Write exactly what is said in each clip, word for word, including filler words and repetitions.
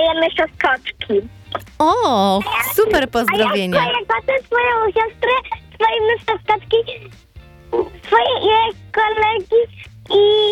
moje myszoskoczki. O, super pozdrowienia. A ja kocham swoją siostrę, swoje myszoskoczki, swoje jej kolegi i,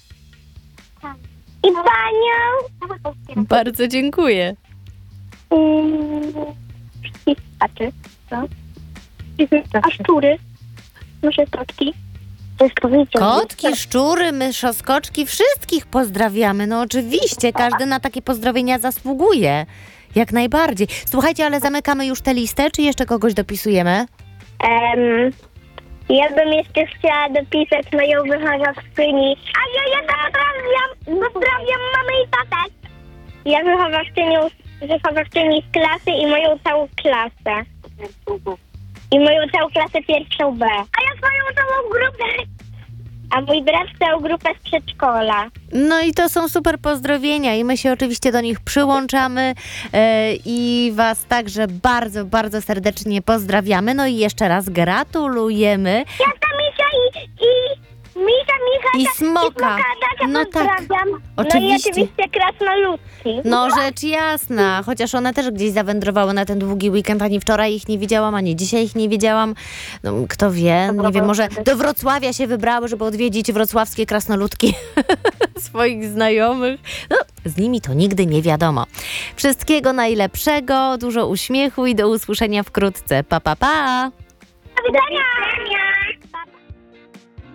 i panią. Bardzo dziękuję. Mm, a ty? Co? A szczury? Myszoskoczki? Kotki, szczury, myszoskoczki, wszystkich pozdrawiamy. No oczywiście, każdy na takie pozdrowienia zasługuje. Jak najbardziej. Słuchajcie, ale zamykamy już tę listę, czy jeszcze kogoś dopisujemy? Um, ja bym jeszcze chciała dopisać moją wychowawczyni. A ja, ja pozdrawiam, pozdrawiam mamę i tatę. Ja wychowawczynią, wychowawczyni z klasy i moją całą klasę. I moją całą klasę pierwszą B. A ja swoją całą grupę. A mój brat całą grupę z przedszkola. No i to są super pozdrowienia i my się oczywiście do nich przyłączamy e, i was także bardzo, bardzo serdecznie pozdrawiamy. No i jeszcze raz gratulujemy. Ja tam Misia i, i Misia, Micha I Smoka. No No tak, pozdrawiam. oczywiście. No i oczywiście krasnoludki. No rzecz jasna, chociaż one też gdzieś zawędrowały na ten długi weekend, ani wczoraj ich nie widziałam, ani dzisiaj ich nie widziałam. No, kto wie, nie wiem, może do Wrocławia się wybrały, żeby odwiedzić wrocławskie krasnoludki swoich znajomych. No, z nimi to nigdy nie wiadomo. Wszystkiego najlepszego, dużo uśmiechu i do usłyszenia wkrótce. Pa, pa, pa! Do widzenia!